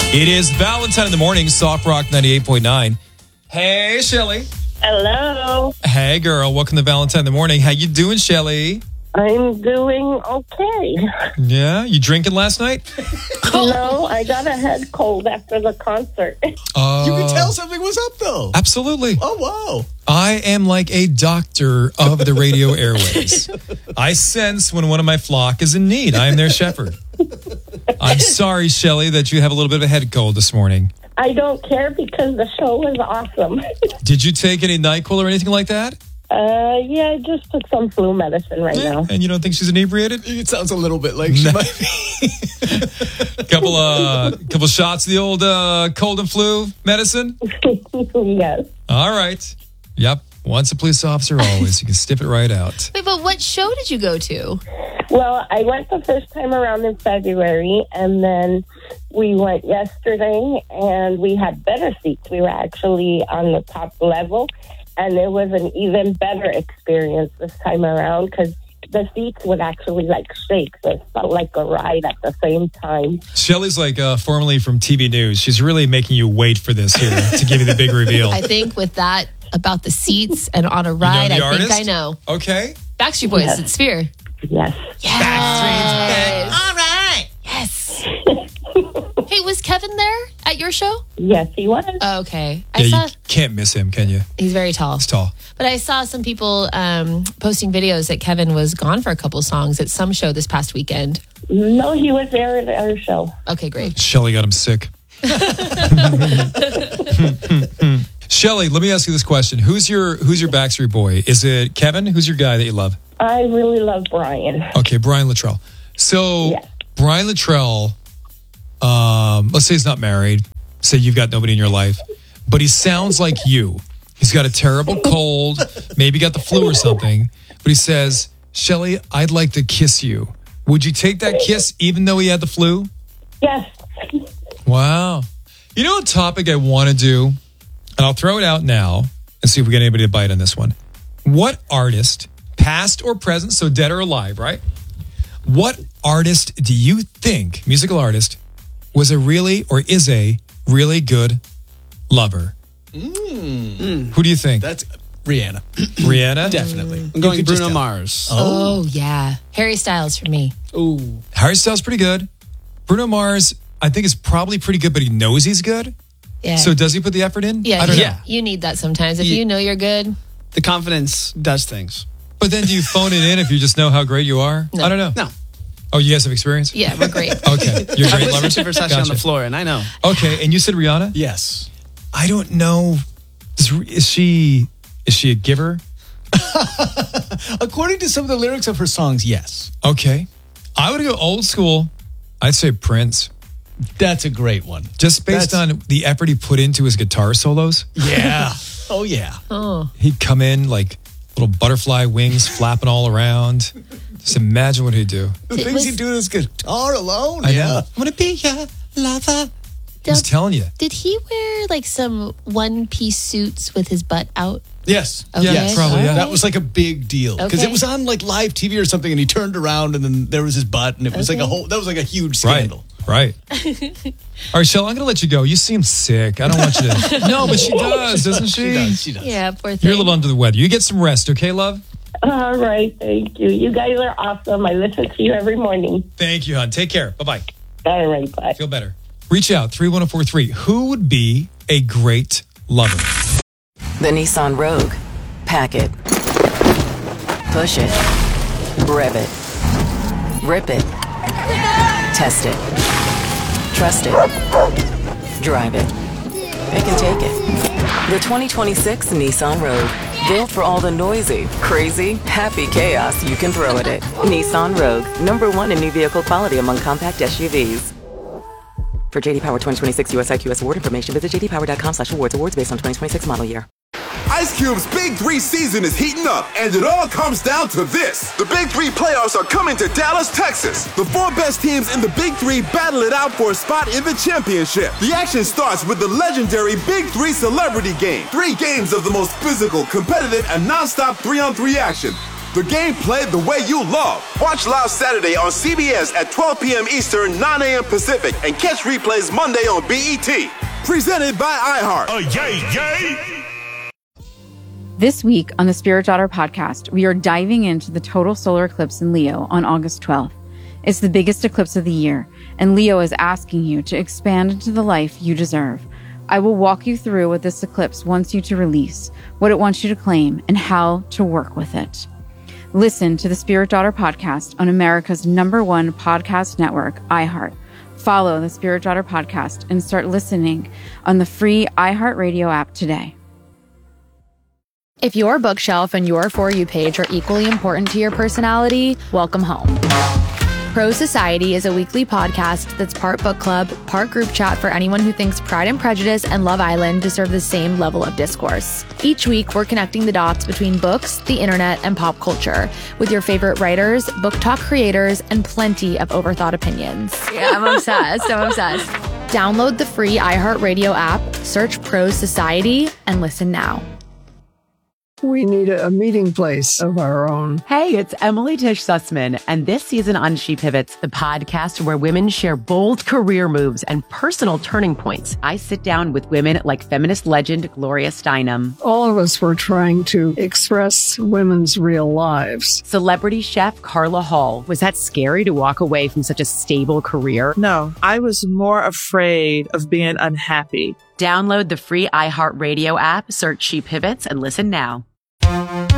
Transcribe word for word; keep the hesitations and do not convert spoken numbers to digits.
It is Valentine in the morning, Soft Rock ninety-eight point nine. Hey, Shelly. Hello. Hey, girl. Welcome to Valentine in the morning. How you doing, Shelly? I'm doing okay. Yeah? You drinking last night? No, I got a head cold after the concert. Uh, You can tell something was up, though. Absolutely. Oh, wow. I am like a doctor of the radio airways. I sense when one of my flock is in need. I am their shepherd. I'm sorry, Shelly, that you have a little bit of a head cold this morning. I don't care because the show was awesome. Did you take any NyQuil or anything like that? Uh, yeah, I just took some flu medicine right now. And you don't think she's inebriated? It sounds a little bit like she No. might be. couple uh couple shots of the old uh, cold and flu medicine? Yes. All right. Yep. Once a police officer, always. You can stiff it right out. Wait, but what show did you go to? Well, I went the first time around in February, and then we went yesterday, and we had better seats. We were actually on the top level, and it was an even better experience this time around because the seats would actually like shake, so it felt like a ride at the same time. Shelly's like uh, formerly from T V News. She's really making you wait for this here to give you the big reveal. I think with that about the seats and on a ride, the I artist? think I know. Okay. Backstreet Boys, Yes. it's Sphere. Yes. Yes. All right. Yes. Hey, was Kevin there at your show? Yes, he was. Oh, okay. I Yeah, saw you can't miss him, can you? he's very tall. He's tall. But I saw some people um, posting videos that Kevin was gone for a couple songs at some show this past weekend. No, he was there at our show. Okay, great. Shelly got him sick. Shelly, let me ask you this question. Who's your who's your Backstreet Boy? Is it Kevin? Who's your guy that you love? I really love Brian. Okay, Brian Luttrell. So Yes. Brian Luttrell, um, let's say he's not married. Say you've got nobody in your life, but he sounds like you. He's got a terrible cold, maybe got the flu or something, but he says, Shelly, I'd like to kiss you. Would you take that kiss even though he had the flu? Yes. Wow. You know a topic I want to do, and I'll throw it out now and see if we get anybody to bite on this one. What artist, past or present, so dead or alive, right? What artist do you think, musical artist, was a really or is a really good lover? Mm. Who do you think? That's Rihanna. Rihanna? Definitely. I'm You going could just Bruno tell. Mars. Oh, yeah. Harry Styles for me. Ooh. Harry Styles pretty good. Bruno Mars, I think is probably pretty good, but he knows he's good. Yeah. So does he put the effort in? yeah, I don't you, know. Yeah. you need that sometimes. If You- you know you're good, The confidence does things. But then do you phone it in if you just know how great you are? No. I don't know. No. Oh, you guys have experience? yeah, we're great. Okay. You're I great was lovers? to Versace on Gotcha. the floor, and I know. Okay, and you said Rihanna? Yes. I don't know. Is, is she is she a giver? According to some of the lyrics of her songs, yes. Okay. I would go old school. I'd say Prince. That's a great one. Just based That's- on the effort he put into his guitar solos. Yeah. Oh, yeah. Oh, He'd come in like little butterfly wings flapping all around. Just imagine what he'd do. The It things was- he do to his guitar alone. I yeah. know. I want to be your lover. I was Does- telling you. did he wear like some one piece suits with his butt out? Yes. Okay. Yeah, probably, yeah. That was like a big deal because Okay. it was on like live T V or something, and he turned around and then there was his butt, and it was like a Okay. whole. That was like a huge Right. scandal. Right. All right, Shell, I'm going to let you go. You seem sick. I don't want you to. No, but she does, doesn't she? She does. She does. Yeah, poor thing. You're a little under the weather. You get some rest, okay, love? All right. Thank you. You guys are awesome. I listen to you every morning. Thank you, hon. Take care. Bye-bye. All right. Bye. Feel better. Reach out, three one zero four three. Who would be a great lover? The Nissan Rogue. Pack it. Push it. Rev it. Rip it. Test it. Trust it. Drive it. It can take it. The twenty twenty-six Nissan Rogue. Built for all the noisy, crazy, happy chaos you can throw at it. Nissan Rogue. Number one in new vehicle quality among compact S U Vs. For J D Power twenty twenty-six U S I Q S award information, visit j d power dot com slash awards. Awards based on twenty twenty-six model year. Ice Cube's Big Three season is heating up, and it all comes down to this. The Big Three playoffs are coming to Dallas, Texas. The four best teams in the Big Three battle it out for a spot in the championship. The action starts with the legendary Big Three Celebrity Game. Three games of the most physical, competitive, and non-stop three-on-three action. The game played the way you love. Watch live Saturday on C B S at twelve p.m. Eastern, nine a.m. Pacific, and catch replays Monday on B E T. Presented by iHeart. Oh, yay, yay! This week on the Spirit Daughter podcast, we are diving into the total solar eclipse in Leo on August twelfth. It's the biggest eclipse of the year, and Leo is asking you to expand into the life you deserve. I will walk you through what this eclipse wants you to release, what it wants you to claim, and how to work with it. Listen to the Spirit Daughter podcast on America's number one podcast network, iHeart. Follow the Spirit Daughter podcast and start listening on the free iHeartRadio app today. If your bookshelf and your For You page are equally important to your personality, welcome home. Pro Society is a weekly podcast that's part book club, part group chat for anyone who thinks Pride and Prejudice and Love Island deserve the same level of discourse. Each week, we're connecting the dots between books, the internet, and pop culture with your favorite writers, book talk creators, and plenty of overthought opinions. Yeah, I'm obsessed. I'm obsessed. Download the free iHeartRadio app, search Pro Society, and listen now. We need a, a meeting place of our own. Hey, it's Emily Tish Sussman, and this season on She Pivots, the podcast where women share bold career moves and personal turning points. I sit down with women like feminist legend Gloria Steinem. All of us were trying to express women's real lives. Celebrity chef Carla Hall. Was that scary to walk away from such a stable career? No, I was more afraid of being unhappy. Download the free iHeartRadio app, search She Pivots, and listen now.